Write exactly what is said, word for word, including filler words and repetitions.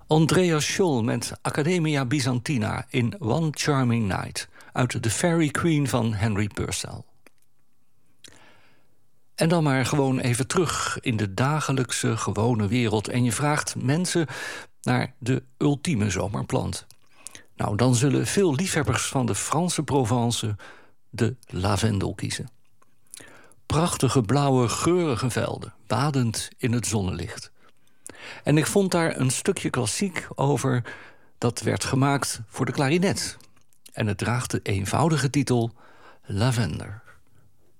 Andreas Scholl met Academia Byzantina in One Charming Night uit The Fairy Queen van Henry Purcell. En dan maar gewoon even terug in de dagelijkse, gewone wereld en je vraagt mensen naar de ultieme zomerplant. Nou, dan zullen veel liefhebbers van de Franse Provence de lavendel kiezen. Prachtige blauwe, geurige velden, badend in het zonnelicht. En ik vond daar een stukje klassiek over dat werd gemaakt voor de klarinet. En het draagt de eenvoudige titel Lavender.